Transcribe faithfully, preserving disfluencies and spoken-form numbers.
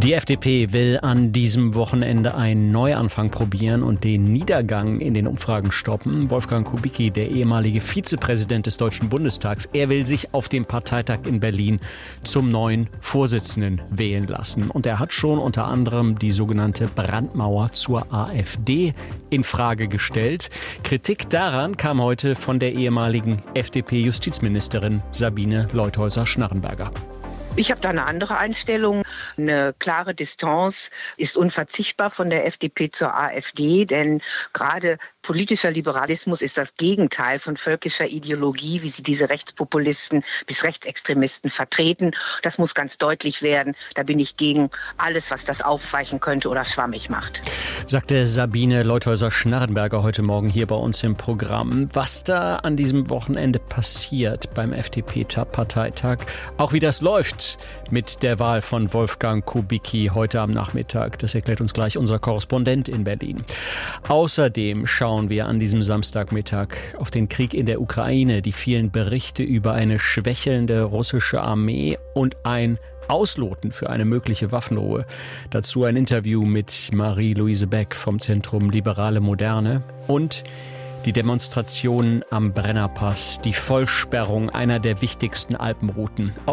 Die F D P will an diesem Wochenende einen Neuanfang probieren und den Niedergang in den Umfragen stoppen. Wolfgang Kubicki, der ehemalige Vizepräsident des Deutschen Bundestags, er will sich auf dem Parteitag in Berlin zum neuen Vorsitzenden wählen lassen. Und er hat schon unter anderem die sogenannte Brandmauer zur AfD in Frage gestellt. Kritik daran kam heute von der ehemaligen F D P-Justizministerin Sabine Leutheusser-Schnarrenberger. Ich habe da eine andere Einstellung. Eine klare Distanz ist unverzichtbar von der F D P zur AfD, denn gerade politischer Liberalismus ist das Gegenteil von völkischer Ideologie, wie sie diese Rechtspopulisten bis Rechtsextremisten vertreten. Das muss ganz deutlich werden. Da bin ich gegen alles, was das aufweichen könnte oder schwammig macht. Sagte Sabine Leutheusser-Schnarrenberger heute Morgen hier bei uns im Programm. Was da an diesem Wochenende passiert beim F D P-Parteitag, auch wie das läuft mit der Wahl von Wolfgang Kubicki heute am Nachmittag, das erklärt uns gleich unser Korrespondent in Berlin. Außerdem schauen wir an diesem Samstagmittag auf den Krieg in der Ukraine, die vielen Berichte über eine schwächelnde russische Armee und ein Ausloten für eine mögliche Waffenruhe. Dazu ein Interview mit Marie-Louise Beck vom Zentrum Liberale Moderne und die Demonstrationen am Brennerpass, die Vollsperrung einer der wichtigsten Alpenrouten. Auf